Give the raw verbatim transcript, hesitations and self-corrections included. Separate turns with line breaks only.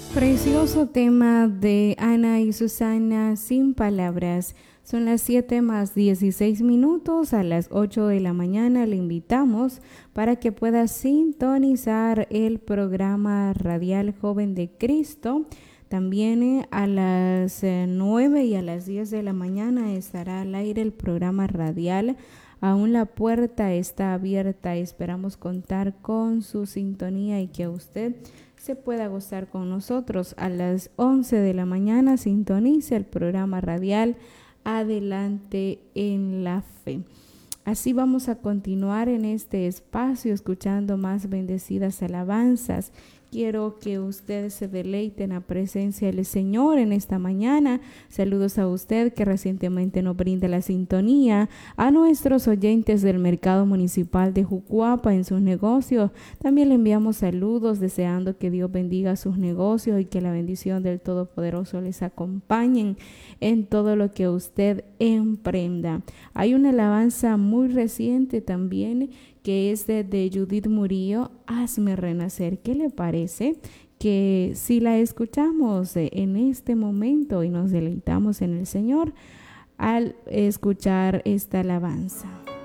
Precioso tema de Ana y Susana, Sin Palabras. Son las siete más dieciséis minutos, a las ocho de la mañana le invitamos para que pueda sintonizar el programa radial Joven de Cristo. También eh, a las eh, nueve y a las diez de la mañana estará al aire el programa radial. Aún la puerta está abierta, esperamos contar con su sintonía y que usted se pueda gozar con nosotros. A las once de la mañana sintonice el programa radial Adelante en la Fe. Así vamos a continuar en este espacio escuchando más bendecidas alabanzas. Quiero que ustedes se deleiten a presencia del Señor en esta mañana. Saludos a usted que recientemente nos brinda la sintonía, a nuestros oyentes del Mercado Municipal de Jucuapa en sus negocios. También le enviamos saludos deseando que Dios bendiga sus negocios y que la bendición del Todopoderoso les acompañe en todo lo que usted emprenda. Hay una alabanza muy reciente también que es de, de Judith Murillo, Hazme Renacer. ¿Qué le parece? Que si la escuchamos en este momento y nos deleitamos en el Señor al escuchar esta alabanza.